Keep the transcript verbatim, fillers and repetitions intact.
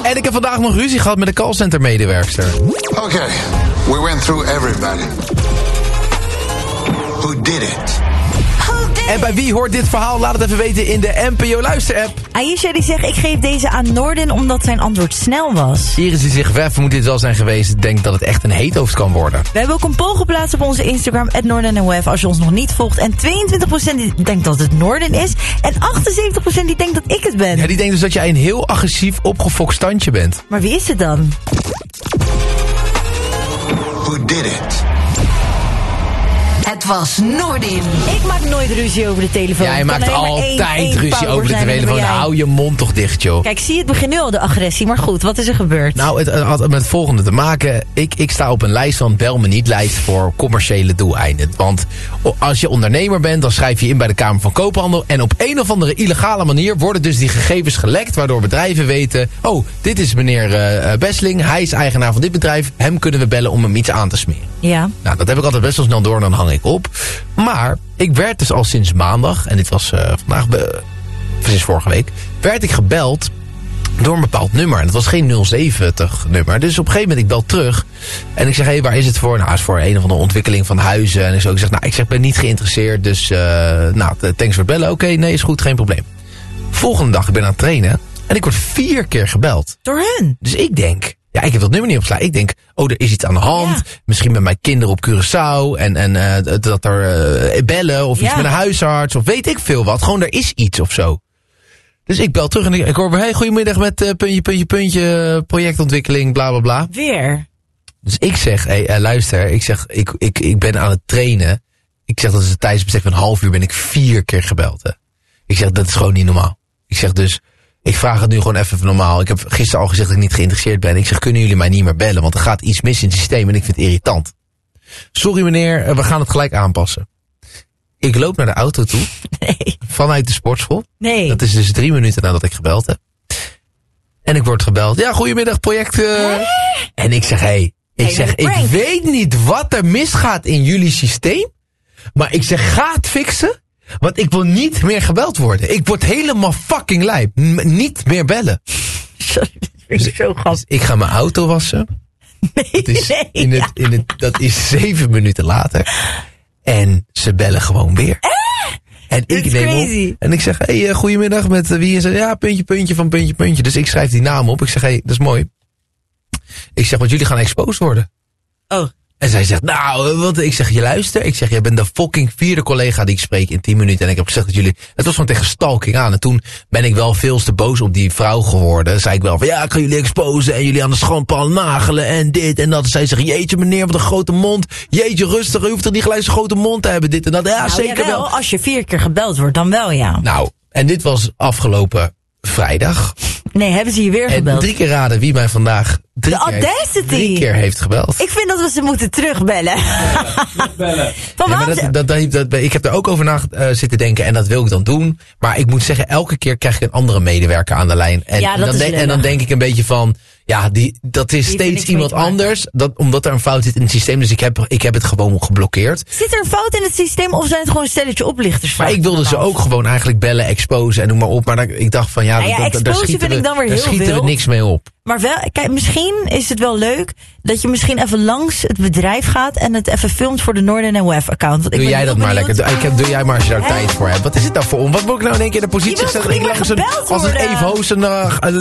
En ik heb vandaag nog ruzie gehad met een callcenter medewerkster. Oké, okay. We went through everybody. Who did it? En bij wie hoort dit verhaal? Laat het even weten in de N P O Luisterapp. Aisha die zegt, ik geef deze aan Noorden omdat zijn antwoord snel was. Iris die zegt, Wef, moet dit wel zijn geweest. Ik denk dat het echt een heethoofd kan worden. We hebben ook een poll geplaatst op onze Instagram, at Noorden en Wef, als je ons nog niet volgt. En tweeëntwintig procent die denkt dat het Noorden is. En achtenzeventig procent die denkt dat ik het ben. Ja, die denkt dus dat jij een heel agressief opgefokt standje bent. Maar wie is het dan? Who did it? Het was Noordin. Ik maak nooit ruzie over de telefoon. Jij maakt altijd één, één ruzie over de telefoon. Hou je mond toch dicht, joh. Kijk, zie je, het begint nu al de agressie. Maar goed, wat is er gebeurd? Nou, het, het had met het volgende te maken. Ik, ik sta op een lijst van bel me niet lijst voor commerciële doeleinden. Want als je ondernemer bent, dan schrijf je in bij de Kamer van Koophandel. En op een of andere illegale manier worden dus die gegevens gelekt. Waardoor bedrijven weten, oh, dit is meneer uh, Besseling. Hij is eigenaar van dit bedrijf. Hem kunnen we bellen om hem iets aan te smeren. Ja. Nou, dat heb ik altijd best wel snel door en dan hang ik op. Maar ik werd dus al sinds maandag, en dit was uh, vandaag, uh, sinds vorige week, werd ik gebeld door een bepaald nummer. En het was geen nul zeventig nummer. Dus op een gegeven moment, ik bel terug. En ik zeg, hé, hey, waar is het voor? Nou, het is voor een of andere ontwikkeling van huizen. En ik, zo, ik zeg, nou, ik zeg, ben niet geïnteresseerd. Dus, uh, nou, thanks voor het bellen. Oké, okay, nee, is goed, geen probleem. Volgende dag, ik ben aan het trainen. En ik word vier keer gebeld. Door hun? Dus ik denk, ja, ik heb dat nummer niet opslaan. Ik denk, oh, er is iets aan de hand. Ja. Misschien met mijn kinderen op Curaçao. En, en uh, dat er uh, bellen. Of ja. iets met een huisarts. Of weet ik veel wat. Gewoon, er is iets of zo. Dus ik bel terug en ik, ik hoor weer, hey, goedemiddag met uh, puntje, puntje, puntje. Projectontwikkeling, bla, bla, bla. Weer? Dus ik zeg, hé, hey, uh, luister. Ik zeg, ik, ik, ik ben aan het trainen. Ik zeg, dat is een tijdsbestek van een half uur. Ben ik vier keer gebeld. Hè. Ik zeg, dat is gewoon niet normaal. Ik zeg dus, ik vraag het nu gewoon even normaal. Ik heb gisteren al gezegd dat ik niet geïnteresseerd ben. Ik zeg, kunnen jullie mij niet meer bellen? Want er gaat iets mis in het systeem en ik vind het irritant. Sorry meneer, we gaan het gelijk aanpassen. Ik loop naar de auto toe. Nee. Vanuit de sportschool. Nee. Dat is dus drie minuten nadat ik gebeld heb. En ik word gebeld. Ja, goedemiddag, project. Uh... En ik zeg, hé. Hey, ik hey, zeg, ik weet niet wat er misgaat in jullie systeem. Maar ik zeg, ga het fixen. Want ik wil niet meer gebeld worden. Ik word helemaal fucking lijp. M- niet meer bellen. Sorry, dat vind ik zo grappig. Ik ga mijn auto wassen. Nee, dat is, nee, in het, in het, dat is zeven minuten later. En ze bellen gewoon weer. Eh? En ik neem op. En ik zeg, hé, hey, goedemiddag, met uh, wie is het? Ja, puntje, puntje van puntje, puntje. Dus ik schrijf die naam op. Ik zeg, hé, hey, dat is mooi. Ik zeg, want jullie gaan exposed worden. Oh. En zij zegt, nou, wat? Ik zeg, je luister. Ik zeg, jij bent de fucking vierde collega die ik spreek in tien minuten. En ik heb gezegd dat jullie, het was gewoon tegen stalking aan. En toen ben ik wel veel te boos op die vrouw geworden. Zei ik wel van, ja, ik ga jullie exposen en jullie aan de schandpaal nagelen en dit en dat. Zij zegt, jeetje meneer, wat een grote mond. Jeetje, rustig, u hoeft toch niet gelijk zo'n grote mond te hebben, dit en dat. Ja, nou, zeker jawel, wel. Als je vier keer gebeld wordt, dan wel, ja. Nou, en dit was afgelopen vrijdag. Nee, hebben ze je weer gebeld? En drie keer raden wie mij vandaag drie, de keer, audacity. drie keer heeft gebeld. Ik vind dat we ze moeten terugbellen. Ja, terugbellen. Van ja, maar dat, dat, dat, dat, ik heb er ook over na uh, zitten denken en dat wil ik dan doen. Maar ik moet zeggen, elke keer krijg ik een andere medewerker aan de lijn. En, ja, dat dan, is de, en dan denk ik een beetje van, ja, die, dat is die steeds iemand anders. Dat, omdat er een fout zit in het systeem. Dus ik heb, ik heb het gewoon geblokkeerd. Zit er een fout in het systeem of zijn het gewoon een stelletje oplichters? Maar ik wilde ze ook gewoon eigenlijk bellen, exposen en noem maar op. Maar dan, ik dacht van, ja, nou ja da, da, daar schieten, we, dan weer daar heel schieten we niks mee op. Maar wel, kijk, misschien is het wel leuk dat je misschien even langs het bedrijf gaat en het even filmt voor de Noorden en Wef account. Want ik doe jij dat maar benieuwd. lekker. Ik heb, doe jij maar als je daar Hè? tijd voor hebt. Wat is het nou voor om? Wat moet ik nou in één keer de positie zetten? Ik als een Eve Hoosen